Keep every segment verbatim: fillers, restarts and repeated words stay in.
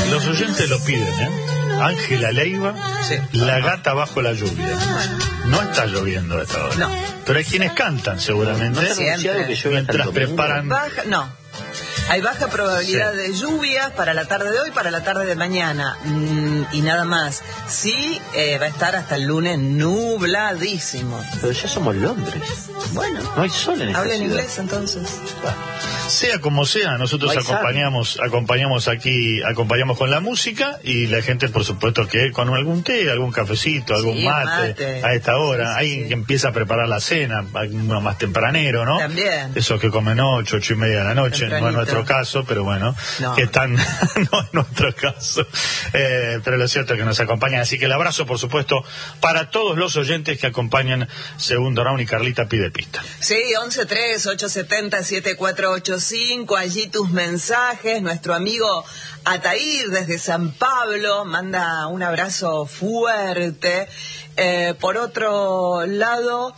Los oyentes lo piden, ¿eh? Ángela Leiva, sí. La gata bajo la lluvia. No está lloviendo a esta hora. No. Pero hay quienes cantan seguramente. No, siempre. Que mientras preparan... Baja, no. Hay baja probabilidad sí. de lluvias para la tarde de hoy, para la tarde de mañana. Mm, y nada más. Sí, eh, va a estar hasta el lunes nubladísimo. Pero ya somos Londres. Bueno. No hay sol en esta Hablen ciudad. inglés entonces. Bueno, sea como sea, nosotros No hay acompañamos acompañamos aquí, acompañamos con la música y la gente, por supuesto, que con algún té, algún cafecito, algún Sí, mate, mate, a esta hora. sí, sí, Hay sí. que empieza a preparar la cena, hay uno más tempranero, ¿no? También. Esos que comen ocho, ocho y media de la noche, Tempranito. no es nuestro caso, pero bueno, No. que están, no es nuestro caso. Eh, pero lo cierto es que nos acompañan, así que el abrazo, por supuesto, para todos los oyentes que acompañan Segundo Round y Carlita pide pista. Sí, once tres, ocho siete cero, siete cuatro ocho cinco, allí tus mensajes. Nuestro amigo Ataír desde San Pablo manda un abrazo fuerte. Eh, por otro lado,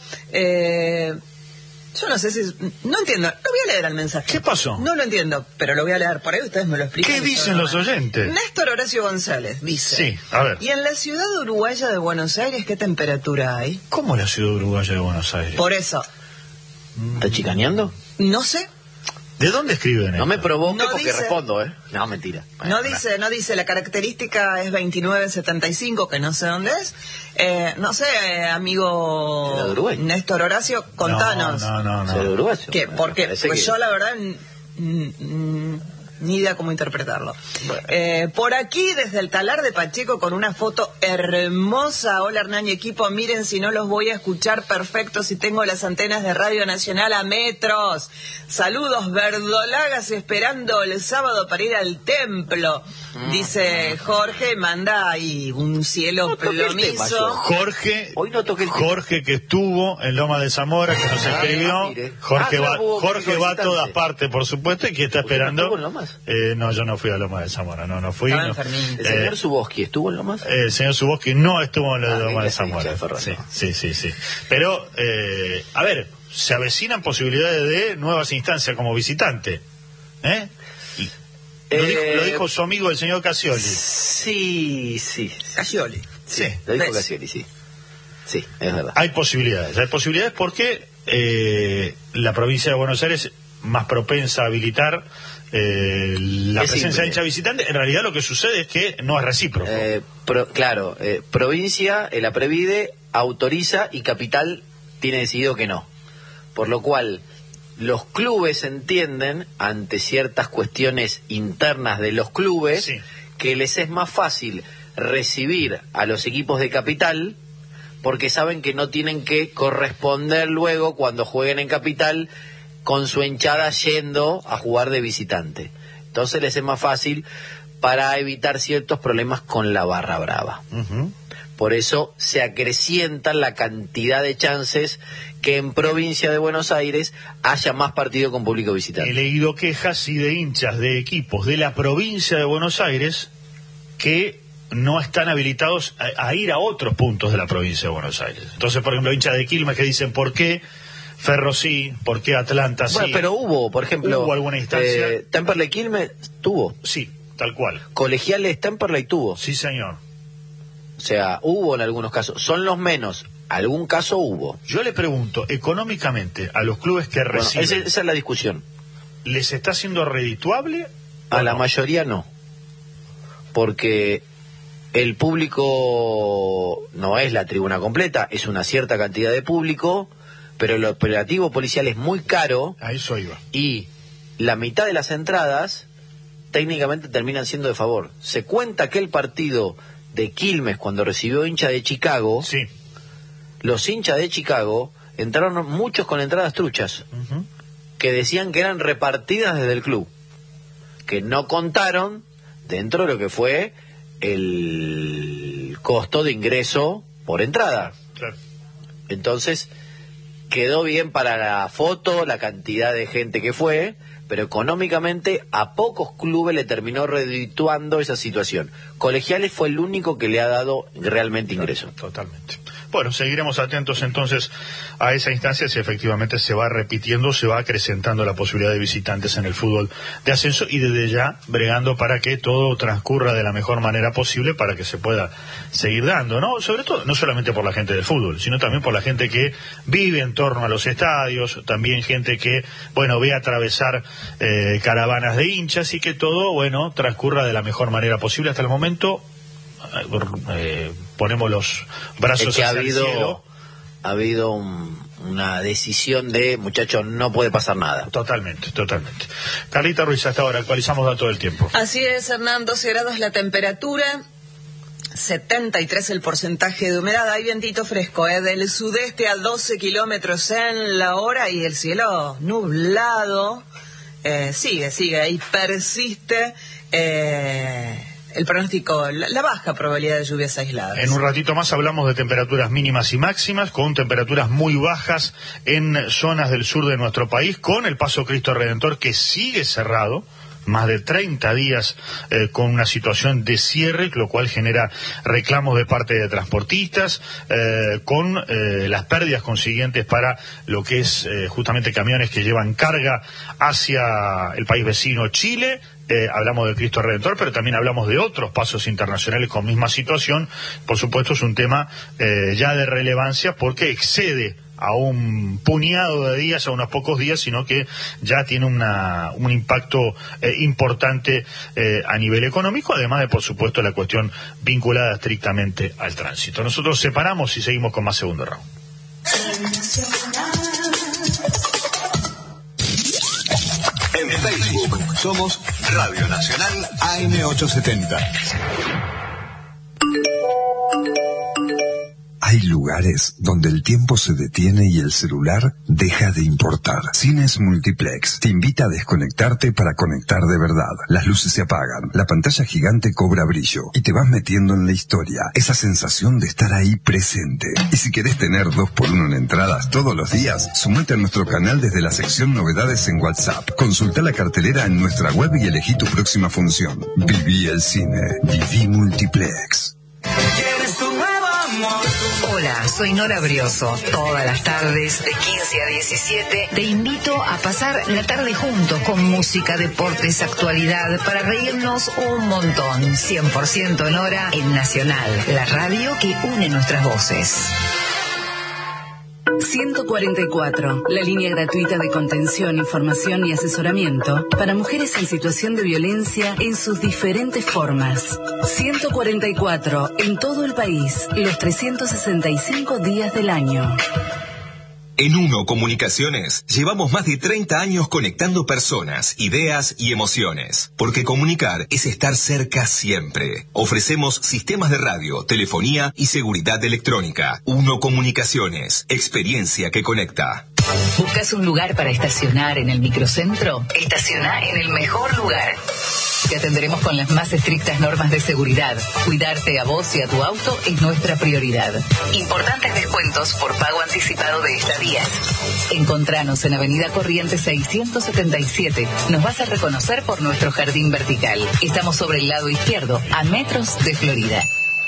eh, yo no sé si... No entiendo, no voy a leer el mensaje. ¿Qué pasó? No lo entiendo, pero lo voy a leer. Por ahí ustedes me lo explican. ¿Qué dicen los oyentes? Néstor Horacio González dice... Sí, a ver. ¿Y en la ciudad uruguaya de Buenos Aires qué temperatura hay? ¿Cómo la ciudad uruguaya de Buenos Aires? Por eso, ¿Está chicaneando? no sé. ¿De dónde escriben No me esto? provoque No porque dice. respondo, ¿eh? No, mentira. No dice, no dice, la característica es veintinueve setenta y cinco, que no sé dónde es. Eh, no sé, eh, amigo ¿Era de Uruguay? Néstor Horacio, contanos. No, no, no. ¿Ser no. uruguayo? ¿Qué? Bueno, Porque parece pues que- yo la verdad n- n- n- ni idea cómo interpretarlo. Bueno. Eh, por aquí, desde el Talar de Pacheco, con una foto hermosa. Hola Hernán y equipo, miren si no los voy a escuchar perfecto si tengo las antenas de Radio Nacional a metros. Saludos verdolagas esperando el sábado para ir al templo. Dice Jorge, manda ahí un cielo No toque el tema, plomizo. yo. Jorge, Hoy no toqué el tema. Jorge que estuvo en Loma de Zamora, que nos Ah, escribió. mire. Jorge Ah, va, claro, hubo Jorge crítico va a visitante. todas partes, por supuesto, y que está ¿Usted no esperando. estuvo en Lomas? Eh, no, yo no fui a Loma de Zamora, no, no fui. Estaba no. enfermito. ¿El Eh, señor Zuboski estuvo en Lomas? Eh, el señor Zuboski no estuvo en la Ah, de Loma venga, de sí, Zamora. ya, Ferran, Sí, no. sí, sí, sí. Pero, eh, a ver, se avecinan posibilidades de nuevas instancias como visitante. ¿Eh? Lo, Eh, dijo, lo dijo su amigo el señor Casioli. Sí, sí. Casioli. Sí. Lo dijo ¿Ves? Casioli, sí. Sí, es verdad. Hay posibilidades, hay posibilidades porque eh, la provincia de Buenos Aires es más propensa a habilitar eh, la Es presencia simple. de hincha visitante. En realidad lo que sucede es que no es recíproco. Eh, pro- claro, eh, provincia, eh, la Previde autoriza y Capital tiene decidido que no. Por lo cual, los clubes entienden, ante ciertas cuestiones internas de los clubes, Sí. que les es más fácil recibir a los equipos de Capital porque saben que no tienen que corresponder luego cuando jueguen en Capital con su hinchada yendo a jugar de visitante. Entonces les es más fácil para evitar ciertos problemas con la barra brava. Ujú. Por eso se acrecienta la cantidad de chances que en provincia de Buenos Aires haya más partido con público He visitante. leído quejas y de hinchas de equipos de la provincia de Buenos Aires que no están habilitados a, a ir a otros puntos de la provincia de Buenos Aires. Entonces, por ejemplo, hinchas de Quilmes que dicen ¿por qué Ferro sí? ¿Por qué Atlanta sí? Bueno, pero hubo, por ejemplo, ¿Hubo alguna instancia? eh, Temperley Quilmes tuvo, Sí, tal cual. Colegiales Temperley tuvo, Sí, señor. o sea, hubo en algunos casos, son los menos, algún caso hubo. Yo le pregunto, económicamente, a los clubes que Bueno, reciben, esa, esa es la discusión. ¿les está siendo redituable? A o la no? mayoría no, porque el público no es la tribuna completa, es una cierta cantidad de público, pero el operativo policial es muy caro A eso iba. y la mitad de las entradas técnicamente terminan siendo de favor. Se cuenta que el partido de Quilmes, cuando recibió hincha de Chicago, Sí. los hinchas de Chicago entraron muchos con entradas truchas, Ujú. que decían que eran repartidas desde el club, que no contaron dentro de lo que fue el costo de ingreso por entrada. Claro. Entonces, quedó bien para la foto, la cantidad de gente que fue, pero económicamente a pocos clubes le terminó redituando esa situación. Colegiales fue el único que le ha dado realmente ingreso. Totalmente. Bueno, seguiremos atentos entonces a esa instancia si efectivamente se va repitiendo, se va acrecentando la posibilidad de visitantes en el fútbol de ascenso y desde ya bregando para que todo transcurra de la mejor manera posible para que se pueda seguir dando, ¿no? Sobre todo, no solamente por la gente del fútbol, sino también por la gente que vive en torno a los estadios, también gente que, bueno, ve atravesar eh, caravanas de hinchas y que todo, bueno, transcurra de la mejor manera posible. Hasta el momento eh, ponemos los brazos es que hacia ha habido, el cielo. Ha habido un, una decisión de, muchachos, no puede pasar nada. Totalmente, totalmente. Carlita Ruiz, hasta ahora actualizamos datos del tiempo. Así es, Hernán, doce grados la temperatura, setenta y tres el porcentaje de humedad, hay vientito fresco, ¿eh? Del sudeste a doce kilómetros en la hora y el cielo nublado, eh, sigue, sigue, ahí persiste eh, el pronóstico, la, la baja probabilidad de lluvias aisladas. En un ratito más hablamos de temperaturas mínimas y máximas, con temperaturas muy bajas en zonas del sur de nuestro país, con el Paso Cristo Redentor que sigue cerrado, más de treinta días eh, con una situación de cierre, lo cual genera reclamos de parte de transportistas, eh, con eh, las pérdidas consiguientes para lo que es eh, justamente camiones que llevan carga hacia el país vecino Chile. Eh, hablamos del Cristo Redentor, pero también hablamos de otros pasos internacionales con misma situación. Por supuesto es un tema eh, ya de relevancia porque excede a un puñado de días, a unos pocos días, sino que ya tiene una, un impacto eh, importante eh, a nivel económico, además de, por supuesto, la cuestión vinculada estrictamente al tránsito. Nosotros separamos y seguimos con más segundo round. En Facebook somos Radio Nacional A M ochocientos setenta. Hay lugares donde el tiempo se detiene y el celular deja de importar. Cines Multiplex te invita a desconectarte para conectar de verdad. Las luces se apagan, la pantalla gigante cobra brillo y te vas metiendo en la historia. Esa sensación de estar ahí presente. Y si querés tener dos por uno en entradas todos los días, sumate a nuestro canal desde la sección Novedades en WhatsApp. Consulta la cartelera en nuestra web y elegí tu próxima función. Viví el cine. Viví Multiplex. Hola, soy Nora Brioso. Todas las tardes, de quince a diecisiete, te invito a pasar la tarde juntos con música, deportes, actualidad, para reírnos un montón. cien por ciento Nora en Nacional, la radio que une nuestras voces. ciento cuarenta y cuatro, la línea gratuita de contención, información y asesoramiento para mujeres en situación de violencia en sus diferentes formas. ciento cuarenta y cuatro, en todo el país, los trescientos sesenta y cinco días del año. En Uno Comunicaciones llevamos más de treinta años conectando personas, ideas y emociones. Porque comunicar es estar cerca siempre. Ofrecemos sistemas de radio, telefonía y seguridad electrónica. Uno Comunicaciones, experiencia que conecta. ¿Buscas un lugar para estacionar en el microcentro? Estaciona en el mejor lugar. Te atenderemos con las más estrictas normas de seguridad. Cuidarte a vos y a tu auto es nuestra prioridad. Importantes descuentos por pago anticipado de estadías. Encontranos en Avenida Corrientes seiscientos setenta y siete. Nos vas a reconocer por nuestro jardín vertical. Estamos sobre el lado izquierdo, a metros de Florida.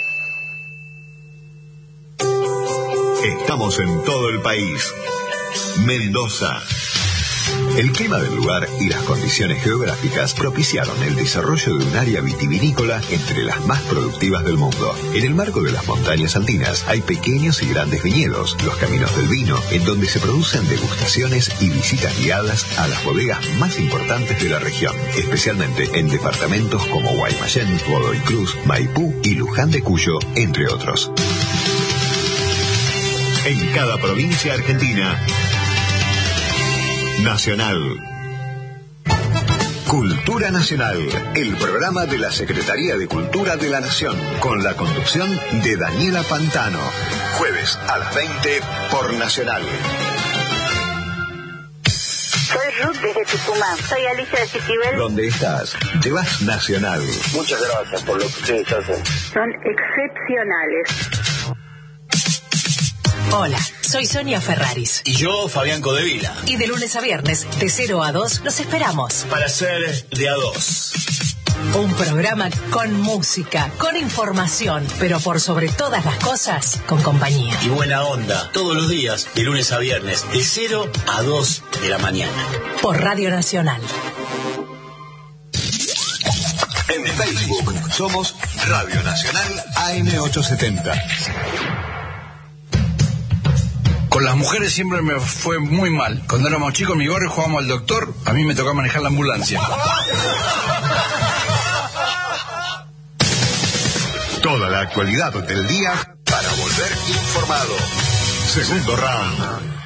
Estamos en todo el país. Mendoza. El clima del lugar y las condiciones geográficas propiciaron el desarrollo de un área vitivinícola entre las más productivas del mundo. En el marco de las montañas andinas hay pequeños y grandes viñedos, los caminos del vino, en donde se producen degustaciones y visitas guiadas a las bodegas más importantes de la región, especialmente en departamentos como Guaymallén, Godoy Cruz, Maipú y Luján de Cuyo, entre otros. En cada provincia argentina, Nacional. Cultura Nacional, el programa de la Secretaría de Cultura de la Nación, con la conducción de Daniela Pantano. Jueves a las veinte por Nacional. Soy Ruth desde Tucumán. Soy Alicia de Chiquibel. ¿Dónde estás? Llevas Nacional. Muchas gracias por lo que ustedes hacen. Son excepcionales. Hola, Soy Sonia Ferraris. Y yo, Fabián Codevila. Y de lunes a viernes, de cero a dos, los esperamos. Para ser de a dos. Un programa con música, con información, pero por sobre todas las cosas, con compañía. Y buena onda, todos los días, de lunes a viernes, de cero a dos de la mañana. Por Radio Nacional. En Facebook somos Radio Nacional A M ochocientos setenta. Con las mujeres siempre me fue muy mal. Cuando éramos chicos en mi barrio jugábamos al doctor, a mí me tocaba manejar la ambulancia. Toda la actualidad del día para volver informado. Segundo round.